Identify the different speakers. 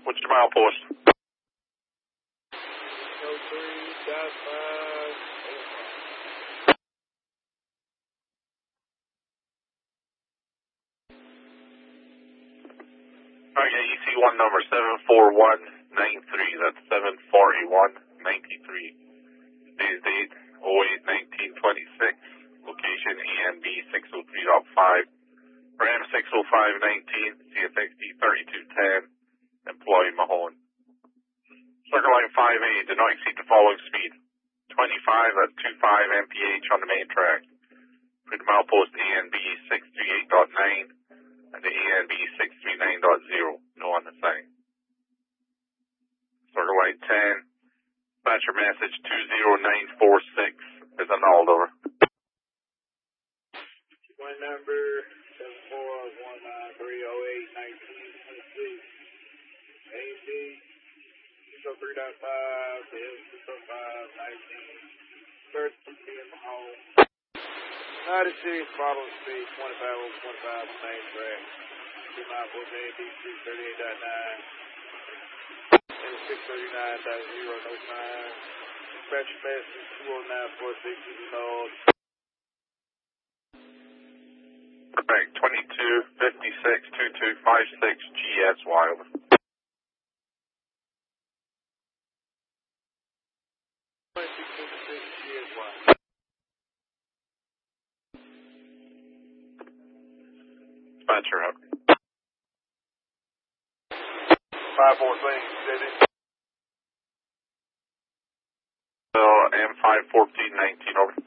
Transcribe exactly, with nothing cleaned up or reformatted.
Speaker 1: What's your mile post?
Speaker 2: oh three dot five.
Speaker 1: Okay, E C one number seven four one nine three. That's seven four one nine three. Today's date oh eight nineteen twenty-six. Location A N B six oh three point five. Ram six oh five nineteen. C S X D thirty-two ten. Employee Mahone. Circle line five A. Do not exceed the following speed. twenty-five at twenty-five M P H on the main track. Put the mile post A N B six thirty-eight point nine. And the A N B six thirty-nine point zero, no on the sign. Circle line ten, dispatcher message two zero nine four six is annulled, over.
Speaker 2: My number seven four one nine three oh eight nineteen twenty-six. A and B six oh three point five, L six oh five nineteen thirty in the home. ninety-six, follow speed, twenty-five over twenty-five, main track. two nine four A D six thirty-eight point nine. And six thirty-nine point zero, no sign. Dispatch message two oh nine four six is annulled.
Speaker 1: Perfect, twenty-two fifty-six two two five six G S Y, over.
Speaker 2: twenty-two fifty-six G S Y.
Speaker 1: Dispatcher up.
Speaker 2: five four three, city.
Speaker 1: So M five fourteen nineteen, over.